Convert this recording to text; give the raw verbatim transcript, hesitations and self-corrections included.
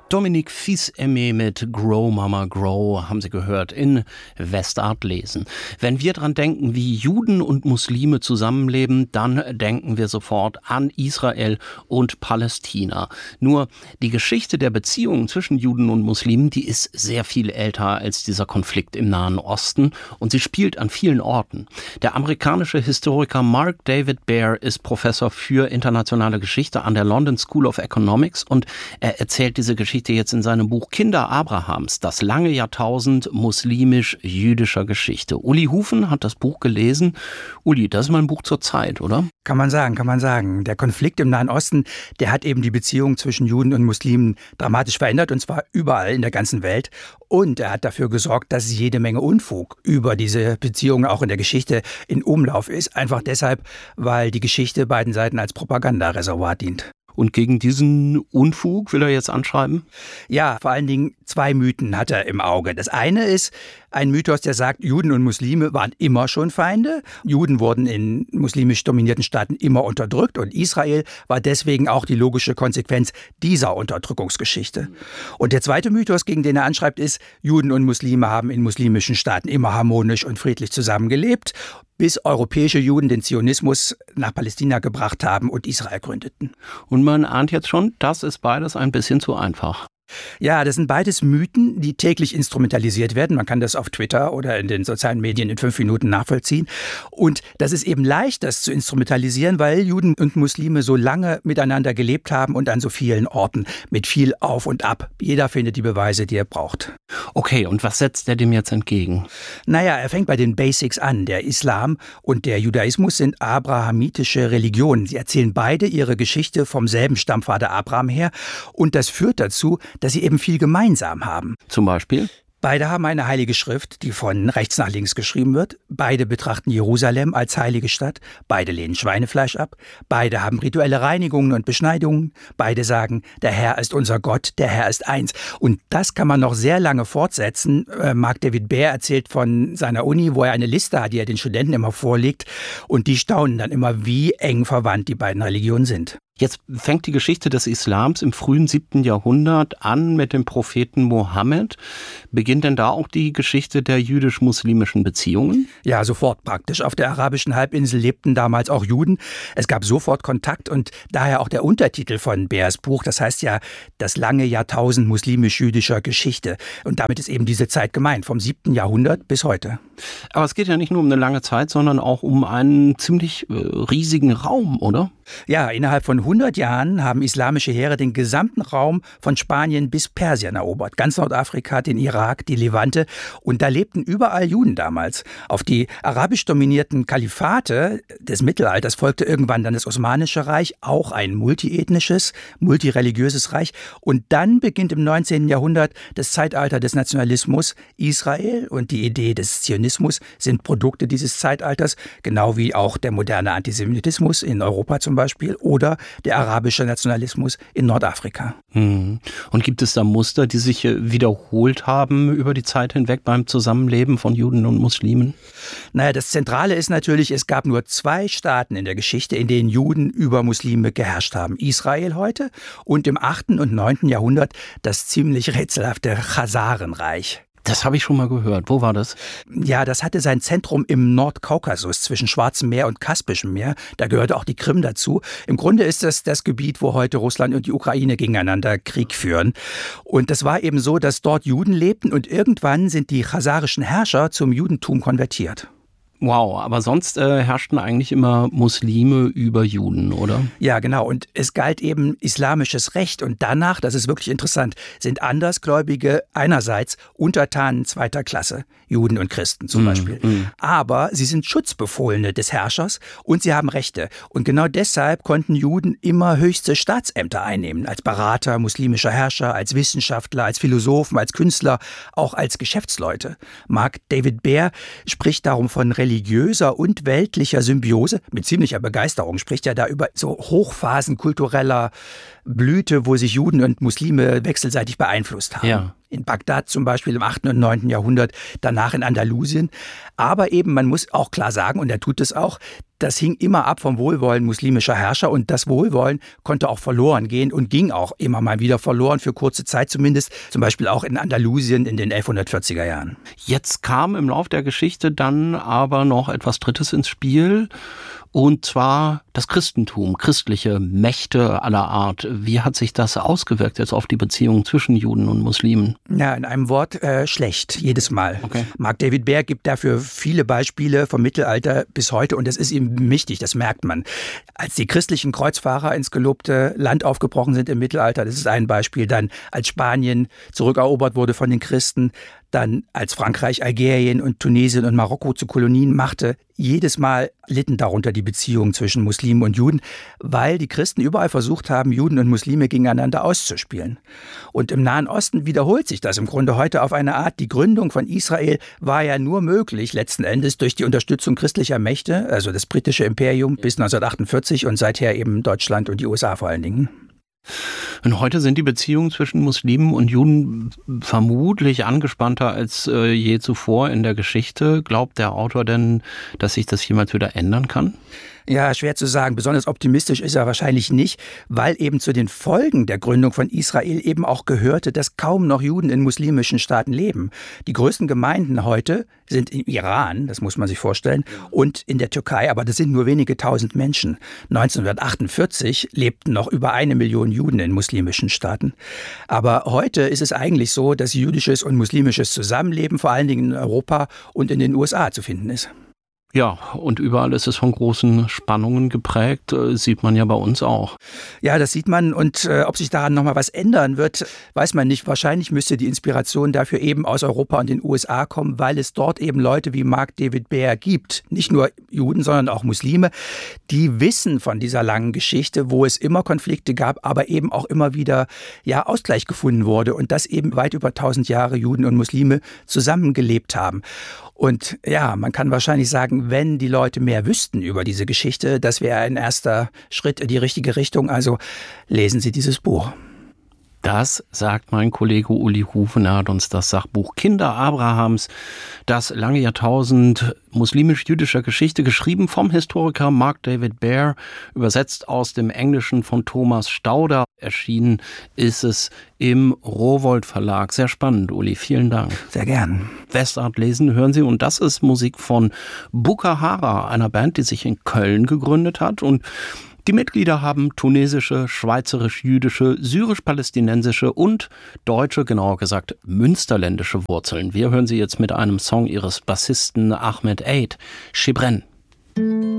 Dominique Fils-Aimé mit Grow Mama Grow haben Sie gehört in Westart lesen. Wenn wir dran denken, wie Juden und Muslime zusammenleben, dann denken wir sofort an Israel und Palästina. Nur die Geschichte der Beziehungen zwischen Juden und Muslimen, die ist sehr viel älter als dieser Konflikt im Nahen Osten und sie spielt an vielen Orten. Der amerikanische Historiker Mark David Baer ist Professor für internationale Geschichte an der London School of Economics und er erzählt diese Geschichte jetzt in seinem Buch Kinder Abrahams, das lange Jahrtausend muslimisch-jüdischer Geschichte. Uli Hufen hat das Buch gelesen. Uli, das ist mal ein Buch zur Zeit, oder? Kann man sagen, kann man sagen. Der Konflikt im Nahen Osten, der hat eben die Beziehung zwischen Juden und Muslimen dramatisch verändert, und zwar überall in der ganzen Welt. Und er hat dafür gesorgt, dass jede Menge Unfug über diese Beziehungen auch in der Geschichte in Umlauf ist. Einfach deshalb, weil die Geschichte beiden Seiten als Propagandareservoir dient. Und gegen diesen Unfug will er jetzt anschreiben? Ja, vor allen Dingen zwei Mythen hat er im Auge. Das eine ist ein Mythos, der sagt, Juden und Muslime waren immer schon Feinde. Juden wurden in muslimisch dominierten Staaten immer unterdrückt und Israel war deswegen auch die logische Konsequenz dieser Unterdrückungsgeschichte. Und der zweite Mythos, gegen den er anschreibt, ist, Juden und Muslime haben in muslimischen Staaten immer harmonisch und friedlich zusammengelebt, bis europäische Juden den Zionismus nach Palästina gebracht haben und Israel gründeten. Und man ahnt jetzt schon, das ist beides ein bisschen zu einfach. Ja, das sind beides Mythen, die täglich instrumentalisiert werden. Man kann das auf Twitter oder in den sozialen Medien in fünf Minuten nachvollziehen. Und das ist eben leicht, das zu instrumentalisieren, weil Juden und Muslime so lange miteinander gelebt haben und an so vielen Orten mit viel Auf und Ab. Jeder findet die Beweise, die er braucht. Okay, und was setzt er dem jetzt entgegen? Naja, er fängt bei den Basics an. Der Islam und der Judaismus sind abrahamitische Religionen. Sie erzählen beide ihre Geschichte vom selben Stammvater Abraham her. Und das führt dazu, dass sie eben viel gemeinsam haben. Zum Beispiel? Beide haben eine heilige Schrift, die von rechts nach links geschrieben wird. Beide betrachten Jerusalem als heilige Stadt. Beide lehnen Schweinefleisch ab. Beide haben rituelle Reinigungen und Beschneidungen. Beide sagen, der Herr ist unser Gott, der Herr ist eins. Und das kann man noch sehr lange fortsetzen. Mark David Baer erzählt von seiner Uni, wo er eine Liste hat, die er den Studenten immer vorlegt. Und die staunen dann immer, wie eng verwandt die beiden Religionen sind. Jetzt fängt die Geschichte des Islams im frühen siebten Jahrhundert an mit dem Propheten Mohammed. Beginnt denn da auch die Geschichte der jüdisch-muslimischen Beziehungen? Ja, sofort praktisch. Auf der arabischen Halbinsel lebten damals auch Juden. Es gab sofort Kontakt und daher auch der Untertitel von Baers Buch. Das heißt ja, das lange Jahrtausend muslimisch-jüdischer Geschichte. Und damit ist eben diese Zeit gemeint, vom siebten Jahrhundert bis heute. Aber es geht ja nicht nur um eine lange Zeit, sondern auch um einen ziemlich äh, riesigen Raum, oder? Ja, innerhalb von hundert Jahren haben islamische Heere den gesamten Raum von Spanien bis Persien erobert. Ganz Nordafrika, den Irak, die Levante. Und da lebten überall Juden damals. Auf die arabisch dominierten Kalifate des Mittelalters folgte irgendwann dann das Osmanische Reich, auch ein multiethnisches, multireligiöses Reich. Und dann beginnt im neunzehnten Jahrhundert das Zeitalter des Nationalismus. Israel und die Idee des Zionismus sind Produkte dieses Zeitalters, genau wie auch der moderne Antisemitismus in Europa zum Beispiel oder der arabische Nationalismus in Nordafrika. Und gibt es da Muster, die sich wiederholt haben über die Zeit hinweg beim Zusammenleben von Juden und Muslimen? Naja, das Zentrale ist natürlich, es gab nur zwei Staaten in der Geschichte, in denen Juden über Muslime geherrscht haben. Israel heute und im achten und neunten Jahrhundert das ziemlich rätselhafte Chazarenreich. Das habe ich schon mal gehört. Wo war das? Ja, das hatte sein Zentrum im Nordkaukasus zwischen Schwarzem Meer und Kaspischem Meer. Da gehörte auch die Krim dazu. Im Grunde ist das das Gebiet, wo heute Russland und die Ukraine gegeneinander Krieg führen. Und das war eben so, dass dort Juden lebten und irgendwann sind die chasarischen Herrscher zum Judentum konvertiert. Wow, aber sonst äh, herrschten eigentlich immer Muslime über Juden, oder? Ja, genau. Und es galt eben islamisches Recht. Und danach, das ist wirklich interessant, sind Andersgläubige einerseits Untertanen zweiter Klasse, Juden und Christen zum mm, Beispiel. Mm. Aber sie sind Schutzbefohlene des Herrschers und sie haben Rechte. Und genau deshalb konnten Juden immer höchste Staatsämter einnehmen. Als Berater muslimischer Herrscher, als Wissenschaftler, als Philosophen, als Künstler, auch als Geschäftsleute. Mark David Baer spricht darum von Religion. religiöser und weltlicher Symbiose. Mit ziemlicher Begeisterung spricht er da über so Hochphasen kultureller Blüte, wo sich Juden und Muslime wechselseitig beeinflusst haben. Ja. In Bagdad zum Beispiel im achten und neunten Jahrhundert, danach in Andalusien. Aber eben, man muss auch klar sagen, und er tut es auch, das hing immer ab vom Wohlwollen muslimischer Herrscher und das Wohlwollen konnte auch verloren gehen und ging auch immer mal wieder verloren, für kurze Zeit zumindest, zum Beispiel auch in Andalusien in den elfhundertvierziger Jahren. Jetzt kam im Lauf der Geschichte dann aber noch etwas Drittes ins Spiel. Und zwar das Christentum, christliche Mächte aller Art. Wie hat sich das ausgewirkt jetzt auf die Beziehungen zwischen Juden und Muslimen? Ja, in einem Wort, äh, schlecht, jedes Mal. Okay. Mark David Baer gibt dafür viele Beispiele vom Mittelalter bis heute und das ist ihm wichtig, das merkt man. Als die christlichen Kreuzfahrer ins gelobte Land aufgebrochen sind im Mittelalter, das ist ein Beispiel, dann als Spanien zurückerobert wurde von den Christen, dann als Frankreich Algerien und Tunesien und Marokko zu Kolonien machte, jedes Mal litten darunter die Beziehungen zwischen Muslimen und Juden, weil die Christen überall versucht haben, Juden und Muslime gegeneinander auszuspielen. Und im Nahen Osten wiederholt sich das im Grunde heute auf eine Art. Die Gründung von Israel war ja nur möglich, letzten Endes durch die Unterstützung christlicher Mächte, also das britische Imperium bis neunzehnhundertachtundvierzig und seither eben Deutschland und die U S A vor allen Dingen. Und heute sind die Beziehungen zwischen Muslimen und Juden vermutlich angespannter als äh, je zuvor in der Geschichte. Glaubt der Autor denn, dass sich das jemals wieder ändern kann? Ja, schwer zu sagen. Besonders optimistisch ist er wahrscheinlich nicht, weil eben zu den Folgen der Gründung von Israel eben auch gehörte, dass kaum noch Juden in muslimischen Staaten leben. Die größten Gemeinden heute sind im Iran, das muss man sich vorstellen, und in der Türkei, aber das sind nur wenige tausend Menschen. neunzehnhundertachtundvierzig lebten noch über eine Million Juden in muslimischen Staaten. Aber heute ist es eigentlich so, dass jüdisches und muslimisches Zusammenleben vor allen Dingen in Europa und in den U S A zu finden ist. Ja, und überall ist es von großen Spannungen geprägt, äh, sieht man ja bei uns auch. Ja, das sieht man und äh, ob sich daran nochmal was ändern wird, weiß man nicht. Wahrscheinlich müsste die Inspiration dafür eben aus Europa und den U S A kommen, weil es dort eben Leute wie Mark David Baer gibt. Nicht nur Juden, sondern auch Muslime, die wissen von dieser langen Geschichte, wo es immer Konflikte gab, aber eben auch immer wieder ja, Ausgleich gefunden wurde und dass eben weit über tausend Jahre Juden und Muslime zusammengelebt haben. Und ja, man kann wahrscheinlich sagen, wenn die Leute mehr wüssten über diese Geschichte, das wäre ein erster Schritt in die richtige Richtung. Also lesen Sie dieses Buch. Das sagt mein Kollege Uli Hufen. Er hat uns das Sachbuch Kinder Abrahams, das lange Jahrtausend muslimisch-jüdischer Geschichte, geschrieben vom Historiker Mark David Baer, übersetzt aus dem Englischen von Thomas Stauder. Erschienen ist es im Rowohlt Verlag. Sehr spannend, Uli. Vielen Dank. Sehr gern. Westart lesen hören Sie, und das ist Musik von Bukahara, einer Band, die sich in Köln gegründet hat, und die Mitglieder haben tunesische, schweizerisch-jüdische, syrisch-palästinensische und deutsche, genauer gesagt münsterländische Wurzeln. Wir hören sie jetzt mit einem Song ihres Bassisten Ahmed Eid, Shibren.